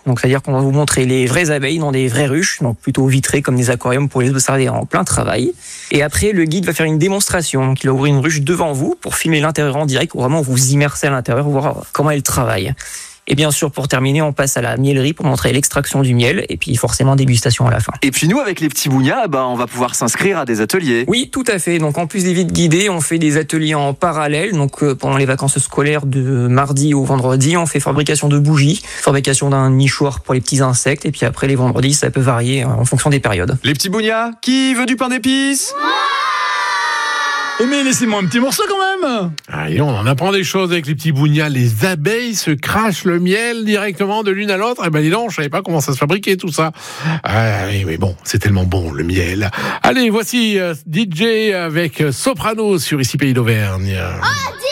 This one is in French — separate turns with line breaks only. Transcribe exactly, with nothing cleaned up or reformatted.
Donc, c'est-à-dire qu'on va vous montrer les vraies abeilles dans des vraies ruches, donc plutôt vitrées comme des aquariums pour les observer en plein travail. Et après, le guide va faire une démonstration. Donc, il va ouvrir une ruche devant vous pour filmer l'intérieur en direct, pour vraiment vous immerser à l'intérieur, voir comment elle travaille. Et bien sûr, pour terminer, on passe à la mielerie pour montrer l'extraction du miel et puis forcément dégustation à la fin.
Et puis nous, avec les petits bougnats, bah, on va pouvoir s'inscrire à des ateliers.
Oui, tout à fait. Donc en plus des visites guidées, on fait des ateliers en parallèle. Donc euh, pendant les vacances scolaires de mardi au vendredi, on fait fabrication de bougies, fabrication d'un nichoir pour les petits insectes. Et puis après, les vendredis, ça peut varier en fonction des périodes.
Les petits bougnats, qui veut du pain d'épices ?
Oh mais laissez-moi un petit morceau quand même.
Allez, on en apprend des choses avec les petits bougnats. Les abeilles se crachent le miel directement de l'une à l'autre. Eh ben dis donc, je savais pas comment ça se fabriquait tout ça. Ah, oui, mais bon, c'est tellement bon le miel. Allez, voici euh, D J avec Soprano sur Ici Pays d'Auvergne.
Oh,